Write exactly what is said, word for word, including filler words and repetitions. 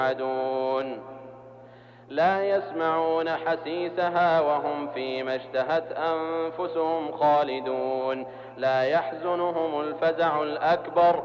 يوعدون لا يسمعون حسيسها وهم فيما اشتهت أنفسهم خالدون لا يحزنهم الفزع الأكبر